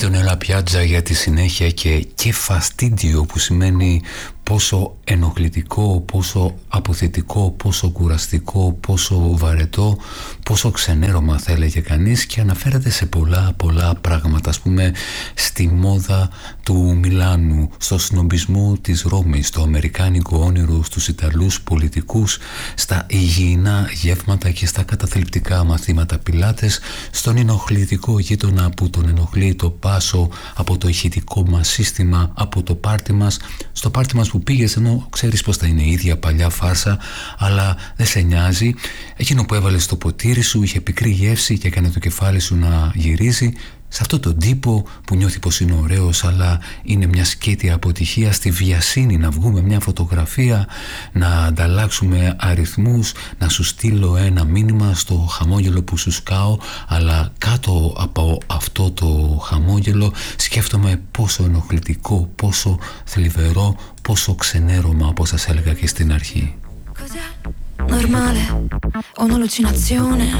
Antonio La Piazza για τη συνέχεια και φαστίντιο, που σημαίνει πόσο ενοχλητικό, πόσο αποθητικό, πόσο κουραστικό, πόσο βαρετό, πόσο ξενέρωμα θα έλεγε κανείς, και αναφέρεται σε πολλά πράγματα, ας πούμε στη μόδα του Μιλάνου, στο σνομπισμό της Ρώμης, στο αμερικάνικο όνειρο, στους Ιταλούς πολιτικούς, στα υγιεινά γεύματα και στα καταθλιπτικά μαθήματα πιλάτες, στον ενοχλητικό γείτονα που τον ενοχλεί το πάσο από το ηχητικό μας σύστημα, από το πάρτι μας, στο πάρτι μας που πήγες ενώ ξέρεις πως θα είναι η ίδια παλιά φάρσα, αλλά δεν σε νοιάζει, εκείνο που έβαλες στο ποτήρι σου είχε πικρή γεύση και έκανε το κεφάλι σου να γυρίζει, σε αυτό τον τύπο που νιώθει πως είναι ωραίος αλλά είναι μια σκέτη αποτυχία, στη βιασύνη να βγούμε μια φωτογραφία, να ανταλλάξουμε αριθμούς, να σου στείλω ένα μήνυμα, στο χαμόγελο που σου σκάω, αλλά κάτω από αυτό το χαμόγελο σκέφτομαι πόσο ενοχλητικό, πόσο θλιβερό, πόσο ξενέρωμα, όπως σας έλεγα και στην αρχή. Normale, ho un'allucinazione,